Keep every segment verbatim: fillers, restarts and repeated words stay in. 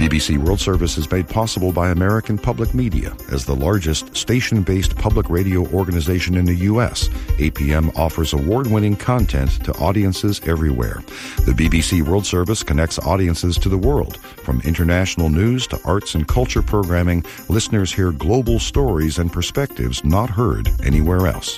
B B C World Service is made possible by American Public Media. As the largest station-based public radio organization in the U S, A P M offers award-winning content to audiences everywhere. The B B C World Service connects audiences to the world. From international news to arts and culture programming, listeners hear global stories and perspectives not heard anywhere else.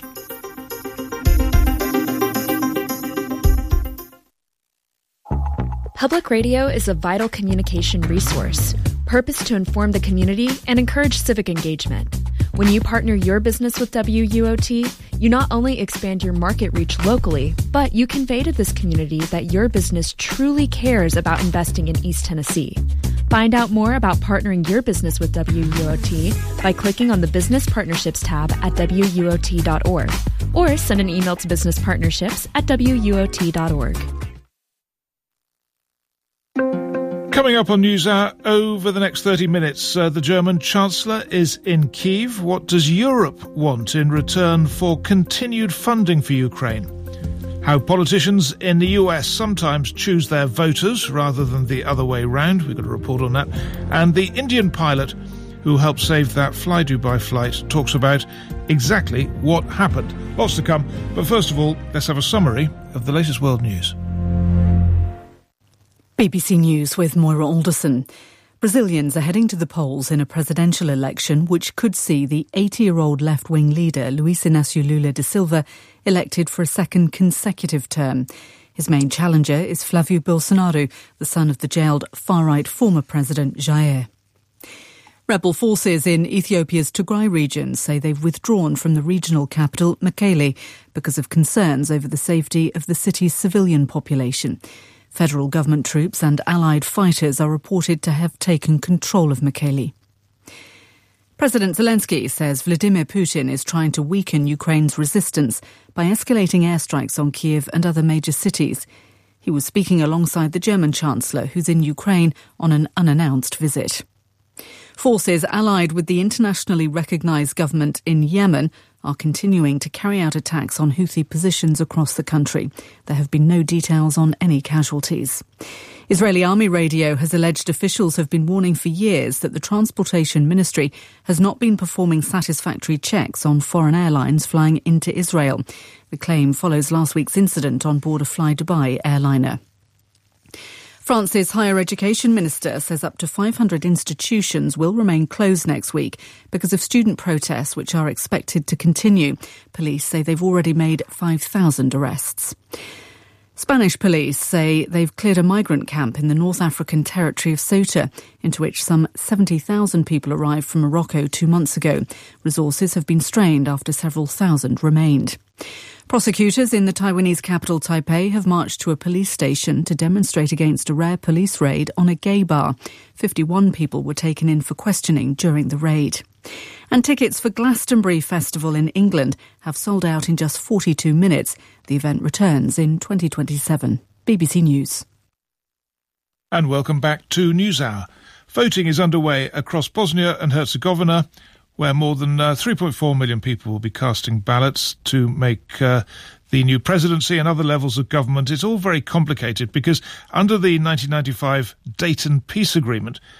Public radio is a vital communication resource, purposed to inform the community and encourage civic engagement. When you partner your business with W U O T, you not only expand your market reach locally, but you convey to this community that your business truly cares about investing in East Tennessee. Find out more about partnering your business with W U O T by clicking on the Business Partnerships tab at W U O T dot org or send an email to businesspartnerships at W U O T dot org. Coming up on NewsHour over the next thirty minutes, uh, the German Chancellor is in Kyiv. What does Europe want in return for continued funding for Ukraine? How politicians in the U S sometimes choose their voters rather than the other way round. We've got a report on that. And the Indian pilot who helped save that Fly Dubai flight talks about exactly what happened. Lots to come. But first of all, let's have a summary of the latest world news. B B C News with Moira Alderson. Brazilians are heading to the polls in a presidential election which could see the eighty-year-old left-wing leader Luiz Inácio Lula da Silva elected for a second consecutive term. His main challenger is Flávio Bolsonaro, the son of the jailed far-right former president Jair. Rebel forces in Ethiopia's Tigray region say they've withdrawn from the regional capital, Mekelle, because of concerns over the safety of the city's civilian population. Federal government troops and allied fighters are reported to have taken control of Mekelle. President Zelensky says Vladimir Putin is trying to weaken Ukraine's resistance by escalating airstrikes on Kyiv and other major cities. He was speaking alongside the German Chancellor, who's in Ukraine on an unannounced visit. Forces allied with the internationally recognised government in Yemen are continuing to carry out attacks on Houthi positions across the country. There have been no details on any casualties. Israeli Army radio has alleged officials have been warning for years that the Transportation Ministry has not been performing satisfactory checks on foreign airlines flying into Israel. The claim follows last week's incident on board a Fly Dubai airliner. France's higher education minister says up to five hundred institutions will remain closed next week because of student protests which are expected to continue. Police say they've already made five thousand arrests. Spanish police say they've cleared a migrant camp in the North African territory of Ceuta, into which some seventy thousand people arrived from Morocco two months ago. Resources have been strained after several thousand remained. Prosecutors in the Taiwanese capital Taipei have marched to a police station to demonstrate against a rare police raid on a gay bar. fifty-one people were taken in for questioning during the raid. And tickets for Glastonbury Festival in England have sold out in just forty-two minutes. The event returns in twenty twenty-seven. B B C News. And welcome back to NewsHour. Voting is underway across Bosnia and Herzegovina, where more than uh, three point four million people will be casting ballots to make uh, the new presidency and other levels of government. It's all very complicated because under the nineteen ninety-five Dayton Peace Agreement,